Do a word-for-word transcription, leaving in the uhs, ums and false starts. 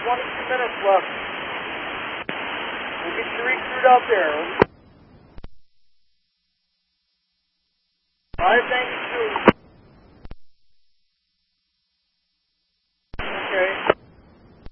twenty-two minutes left. We'll get you recruit out there. All right, thank you.